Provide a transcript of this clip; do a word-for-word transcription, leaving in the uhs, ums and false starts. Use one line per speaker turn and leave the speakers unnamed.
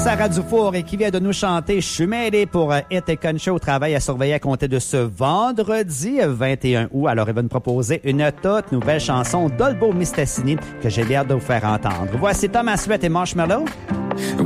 Sarah Dufour et qui vient de nous chanter « Je suis mêlée » pour Hit et Country au travail à surveiller à compter de ce vendredi vingt et un août. Alors, elle va nous proposer une toute nouvelle chanson d'Olbo Mistassini que j'ai l'air de vous faire entendre. Voici Thomas Sweat et Marshmello.